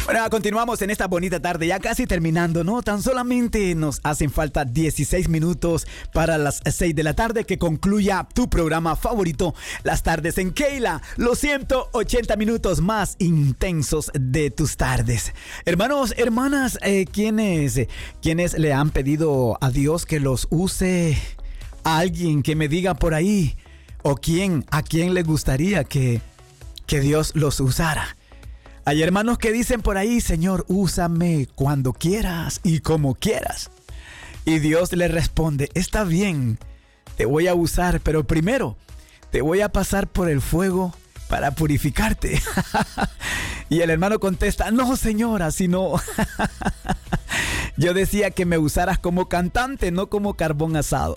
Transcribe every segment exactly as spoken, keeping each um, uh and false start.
Bueno, continuamos en esta bonita tarde, ya casi terminando, ¿no? Tan solamente nos hacen falta dieciséis minutos para las seis de la tarde, que concluya tu programa favorito, Las Tardes en Keila, los ciento ochenta minutos más intensos de tus tardes. Hermanos, hermanas, eh, ¿quiénes, ¿quiénes le han pedido a Dios que los use? A alguien que me diga por ahí, o quién, a quién le gustaría que, que Dios los usara. Hay hermanos que dicen por ahí: Señor, úsame cuando quieras y como quieras. Y Dios le responde: está bien, te voy a usar, pero primero te voy a pasar por el fuego para purificarte. Y el hermano contesta: no, Señor, así no. Yo decía que me usaras como cantante, no como carbón asado.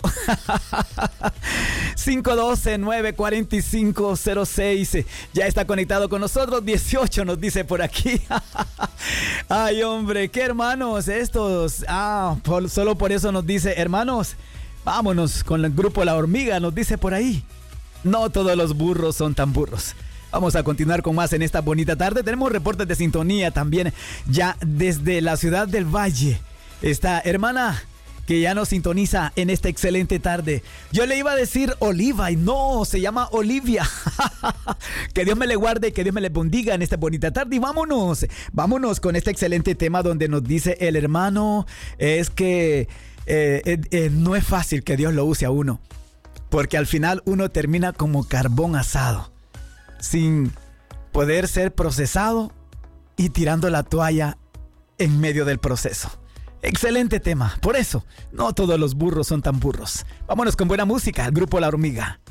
cinco uno dos, nueve cuatro cinco, cero seis. Ya está conectado con nosotros. dieciocho nos dice por aquí. Ay, hombre, qué hermanos estos. Ah, por, solo por eso nos dice: hermanos, vámonos con el grupo La Hormiga. Nos dice por ahí: no todos los burros son tan burros. Vamos a continuar con más en esta bonita tarde. Tenemos reportes de sintonía también ya desde la ciudad del Valle. Esta hermana que ya nos sintoniza en esta excelente tarde. Yo le iba a decir Oliva y no, se llama Olivia. Que Dios me le guarde y que Dios me le bendiga en esta bonita tarde. Y vámonos, vámonos con este excelente tema donde nos dice el hermano, es que eh, eh, eh, no es fácil que Dios lo use a uno, porque al final uno termina como carbón asado, sin poder ser procesado y tirando la toalla en medio del proceso. Excelente tema. Por eso, no todos los burros son tan burros. Vámonos con buena música, el grupo La Hormiga.